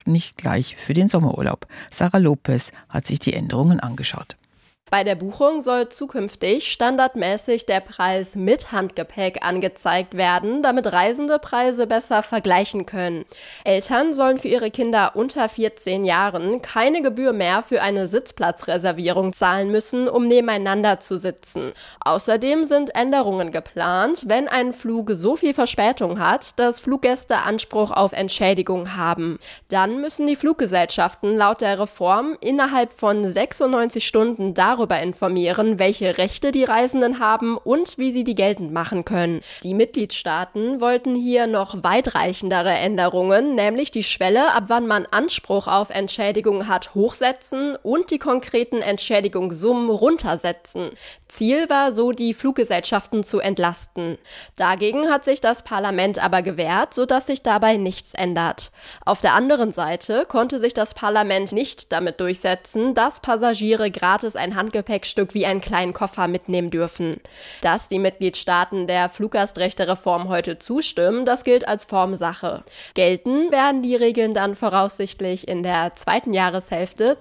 nicht gleich für den Sommerurlaub. Sarah Lopez hat sich die Änderungen angeschaut. Bei der Buchung soll zukünftig standardmäßig der Preis mit Handgepäck angezeigt werden, damit Reisende Preise besser vergleichen können. Eltern sollen für ihre Kinder unter 14 Jahren keine Gebühr mehr für eine Sitzplatzreservierung zahlen müssen, um nebeneinander zu sitzen. Außerdem sind Änderungen geplant, wenn ein Flug so viel Verspätung hat, dass Fluggäste Anspruch auf Entschädigung haben. Dann müssen die Fluggesellschaften laut der Reform innerhalb von 96 Stunden darüber informieren, welche Rechte die Reisenden haben und wie sie die geltend machen können. Die Mitgliedstaaten wollten hier noch weitreichendere Änderungen, nämlich die Schwelle, ab wann man Anspruch auf Entschädigung hat, hochsetzen und die konkreten Entschädigungssummen runtersetzen. Ziel war so, die Fluggesellschaften zu entlasten. Dagegen hat sich das Parlament aber gewehrt, sodass sich dabei nichts ändert. Auf der anderen Seite konnte sich das Parlament nicht damit durchsetzen, dass Passagiere gratis ein Handgepäckstück wie einen kleinen Koffer mitnehmen dürfen. Dass die Mitgliedstaaten der Fluggastrechtereform heute zustimmen, das gilt als Formsache. Gelten werden die Regeln dann voraussichtlich in der zweiten Jahreshälfte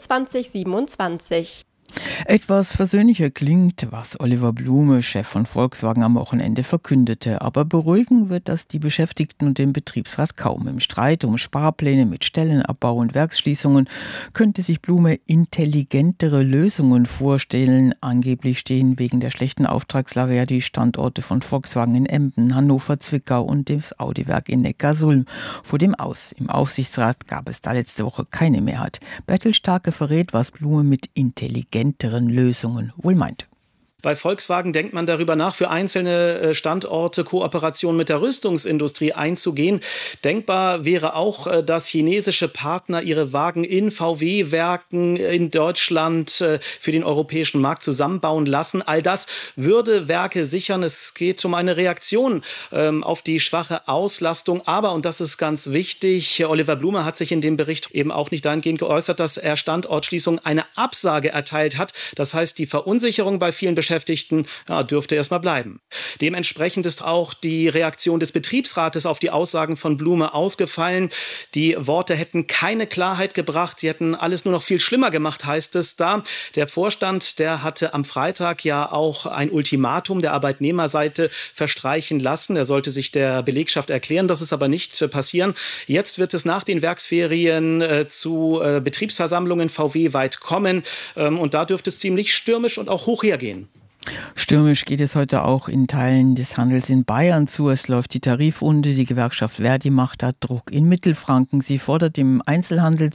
2027. Etwas versöhnlicher klingt, was Oliver Blume, Chef von Volkswagen, am Wochenende verkündete. Aber beruhigen wird das die Beschäftigten und den Betriebsrat kaum. Im Streit um Sparpläne mit Stellenabbau und Werksschließungen könnte sich Blume intelligentere Lösungen vorstellen. Angeblich stehen wegen der schlechten Auftragslage ja die Standorte von Volkswagen in Emden, Hannover, Zwickau und das Audi-Werk in Neckarsulm vor dem Aus. Im Aufsichtsrat gab es da letzte Woche keine Mehrheit. Bertel Starke verrät, was Blume mit intelligenteren Lösungen wohl meint. Bei Volkswagen denkt man darüber nach, für einzelne Standorte Kooperationen mit der Rüstungsindustrie einzugehen. Denkbar wäre auch, dass chinesische Partner ihre Wagen in VW-Werken in Deutschland für den europäischen Markt zusammenbauen lassen. All das würde Werke sichern. Es geht um eine Reaktion auf die schwache Auslastung. Aber, und das ist ganz wichtig, Oliver Blume hat sich in dem Bericht eben auch nicht dahingehend geäußert, dass er Standortschließungen eine Absage erteilt hat. Das heißt, die Verunsicherung bei vielen Beschäftigten dürfte erstmal bleiben. Dementsprechend ist auch die Reaktion des Betriebsrates auf die Aussagen von Blume ausgefallen. Die Worte hätten keine Klarheit gebracht, sie hätten alles nur noch viel schlimmer gemacht, heißt es da. Der Vorstand, der hatte am Freitag ja auch ein Ultimatum der Arbeitnehmerseite verstreichen lassen. Er sollte sich der Belegschaft erklären, das ist aber nicht passieren. Jetzt wird es nach den Werksferien zu Betriebsversammlungen VW-weit kommen und da dürfte es ziemlich stürmisch und auch hoch hergehen. Stürmisch geht es heute auch in Teilen des Handels in Bayern zu. Es läuft die Tarifrunde. Die Gewerkschaft Verdi macht da Druck in Mittelfranken. Sie fordert im Einzelhandel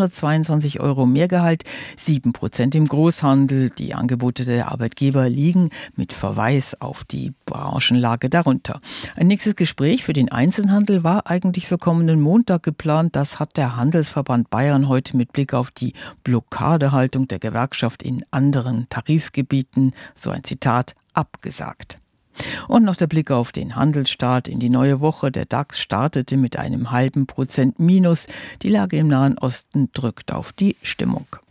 222 € mehr Gehalt, 7% im Großhandel. Die Angebote der Arbeitgeber liegen mit Verweis auf die Branchenlage darunter. Ein nächstes Gespräch für den Einzelhandel war eigentlich für kommenden Montag geplant. Das hat der Handelsverband Bayern heute mit Blick auf die Blockadehaltung der Gewerkschaft in anderen Tarifgebieten, so ein Zitat, abgesagt. Und noch der Blick auf den Handelsstart in die neue Woche. Der DAX startete mit einem halben Prozent Minus. Die Lage im Nahen Osten drückt auf die Stimmung.